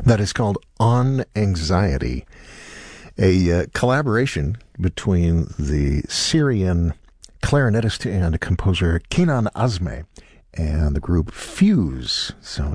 that is called On Anxiety, a collaboration between the Syrian clarinetist and composer Kenan Azme and the group Fuse. So